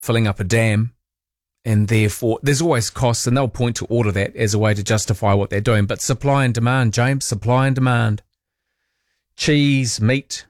filling up a dam, and therefore there's always costs, and they'll point to all of that as a way to justify what they're doing. But supply and demand, James, supply and demand. Cheese, meat,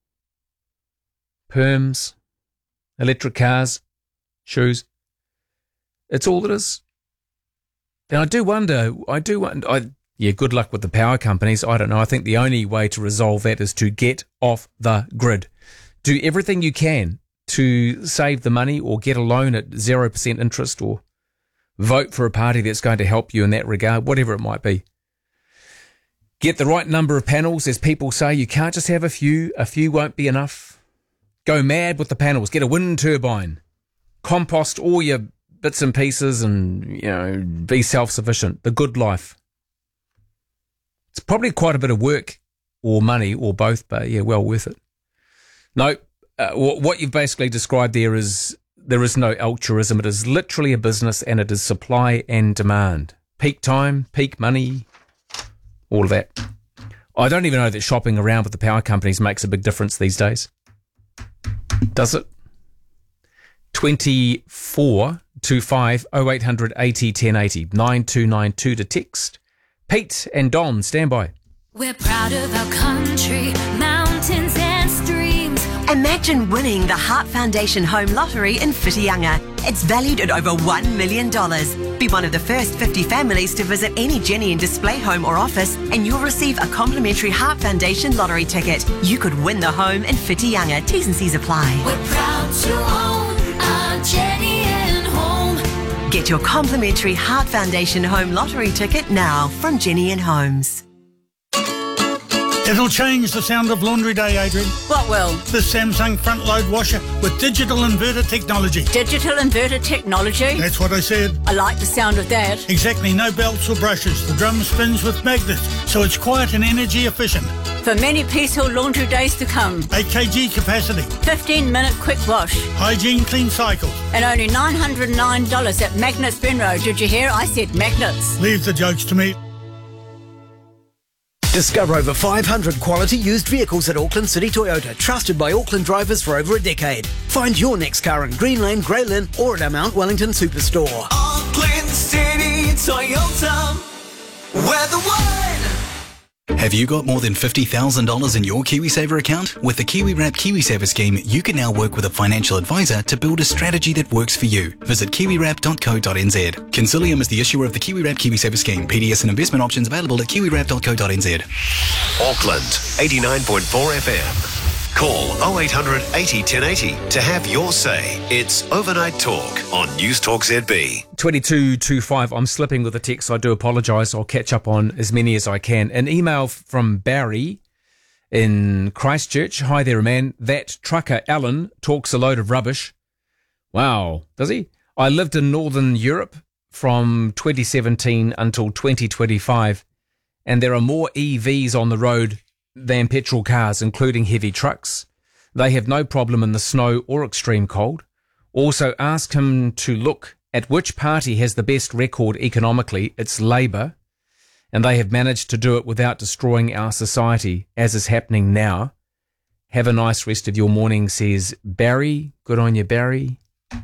perms, electric cars, shoes. It's all it is. And I do wonder, good luck with the power companies. I don't know. I think the only way to resolve that is to get off the grid. Do everything you can to save the money, or get a loan at 0% interest, or vote for a party that's going to help you in that regard, whatever it might be. Get the right number of panels. As people say, you can't just have a few. A few won't be enough. Go mad with the panels. Get a wind turbine. Compost all your bits and pieces and, be self-sufficient. The good life. It's probably quite a bit of work or money or both, but yeah, well worth it. No, what you've basically described there is no altruism. It is literally a business, and it is supply and demand. Peak time, peak money, all of that. I don't even know that shopping around with the power companies makes a big difference these days. Does it? 2425 0800 80 1080 9292 to text. Pete and Don, stand by. We're proud of our country, mountains and streams. Imagine winning the Heart Foundation Home Lottery in Whitianga. It's valued at over $1 million. Be one of the first 50 families to visit any Jenny and Display home or office, and you'll receive a complimentary Heart Foundation lottery ticket. You could win the home in Whitianga. T's and C's apply. We're proud to own our Jenny and Home. Get your complimentary Heart Foundation Home Lottery ticket now from Jenny and Homes. It'll change the sound of laundry day, Adrian. What will? The Samsung front load washer with digital inverter technology. Digital inverter technology? That's what I said. I like the sound of that. Exactly, no belts or brushes. The drum spins with magnets, so it's quiet and energy efficient. For many peaceful laundry days to come. 8 kg capacity. 15-minute quick wash. Hygiene clean cycle. And only $909 at Magnets Benro. Did you hear? I said Magnets. Leave the jokes to me. Discover over 500 quality used vehicles at Auckland City Toyota, trusted by Auckland drivers for over a decade. Find your next car in Green Lane, Grey Lynn, or at our Mount Wellington Superstore. Auckland City Toyota, we're the one. Have you got more than $50,000 in your KiwiSaver account? With the KiwiWrap KiwiSaver scheme, you can now work with a financial advisor to build a strategy that works for you. Visit kiwiwrap.co.nz. Consilium is the issuer of the KiwiWrap KiwiSaver scheme. PDS and investment options available at kiwiwrap.co.nz. Auckland 89.4 FM. Call 0800 80 1080 to have your say. It's Overnight Talk on News Talk ZB. 2225. I'm slipping with the text. I do apologise. I'll catch up on as many as I can. An email from Barry in Christchurch. Hi there, man. That trucker Alan talks a load of rubbish. Wow, does he? I lived in Northern Europe from 2017 until 2025, and there are more EVs on the road than petrol cars, including heavy trucks. They have no problem in the snow or extreme cold. Also, ask him to look at which party has the best record economically. It's Labour, and they have managed to do it without destroying our society, as is happening now. Have a nice rest of your morning, says Barry. Good on you, Barry.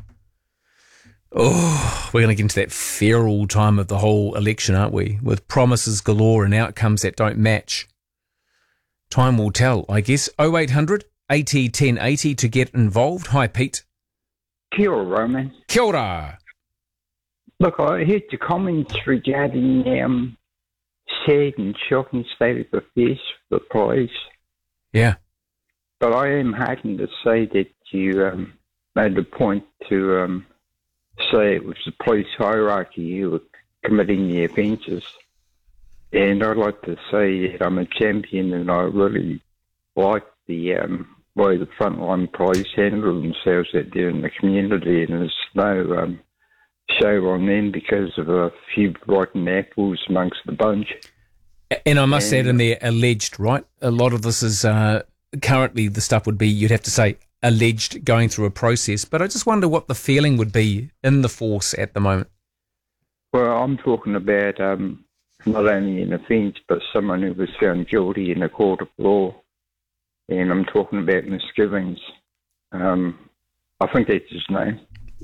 Oh, we're going to get into that feral time of the whole election, aren't we? With promises galore and outcomes that don't match. Time will tell, I guess. 0800 80 1080 to get involved. Hi, Pete. Kia ora, Roman. Kia ora. Look, I heard your comments regarding sad and shocking state of affairs for the police. Yeah. But I am heartened to say that you made the point to say it was the police hierarchy who were committing the offences. And I'd like to say that I'm a champion, and I really like the way the frontline police handle themselves out there in the community, and there's no show on them because of a few rotten apples amongst the bunch. And I must add in there, alleged, right? A lot of this is currently the stuff would be, you'd have to say, alleged, going through a process. But I just wonder what the feeling would be in the force at the moment. Well, I'm talking about not only an offence, but someone who was found guilty in a court of law. And I'm talking about misgivings. I think that's his name.